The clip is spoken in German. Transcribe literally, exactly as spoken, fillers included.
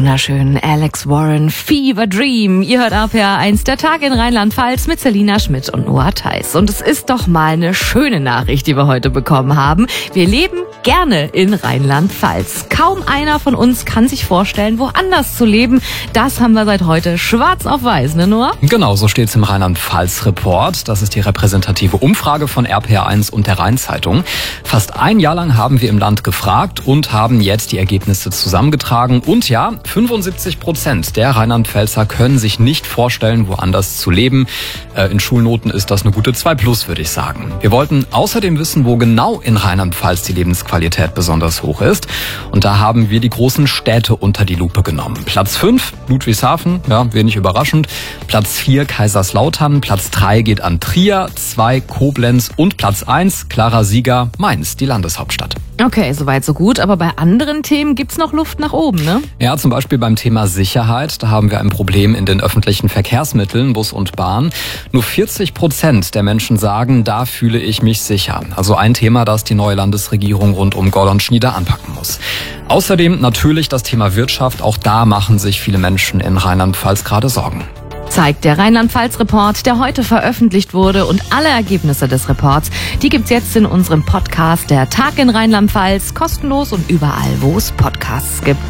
wunderschön. Alex Warren, Fever Dream. Ihr hört R P R eins, der Tag in Rheinland-Pfalz mit Selina Schmidt und Noah Theis. Und es ist doch mal eine schöne Nachricht, die wir heute bekommen haben. Wir leben gerne in Rheinland-Pfalz. Kaum einer von uns kann sich vorstellen, woanders zu leben. Das haben wir seit heute schwarz auf weiß, ne Noah? Genau, so steht's im Rheinland-Pfalz-Report. Das ist die repräsentative Umfrage von R P R eins und der Rhein-Zeitung. Fast ein Jahr lang haben wir im Land gefragt und haben jetzt die Ergebnisse zusammengetragen. Und ja, fünfundsiebzig Prozent der Rheinland-Pfälzer können sich nicht vorstellen, woanders zu leben. Äh, in Schulnoten ist das eine gute zwei plus, würde ich sagen. Wir wollten außerdem wissen, wo genau in Rheinland-Pfalz die Lebensqualität besonders hoch ist. Und da haben wir die großen Städte unter die Lupe genommen. Platz fünf, Ludwigshafen, ja, wenig überraschend. Platz vier, Kaiserslautern. Platz drei geht an Trier, zwei Koblenz und Platz eins, klarer Sieger, Mainz, die Landeshauptstadt. Okay, soweit so gut. Aber bei anderen Themen gibt's noch Luft nach oben, ne? Ja, zum Beispiel beim Thema Sicherheit. Da haben wir ein Problem in den öffentlichen Verkehrsmitteln, Bus und Bahn. Nur vierzig Prozent der Menschen sagen, da fühle ich mich sicher. Also ein Thema, das die neue Landesregierung rund um Gordon Schnieder anpacken muss. Außerdem natürlich das Thema Wirtschaft. Auch da machen sich viele Menschen in Rheinland-Pfalz gerade Sorgen. Zeigt der Rheinland-Pfalz-Report, der heute veröffentlicht wurde, und alle Ergebnisse des Reports, die gibt's jetzt in unserem Podcast Der Tag in Rheinland-Pfalz, kostenlos und überall, wo es Podcasts gibt.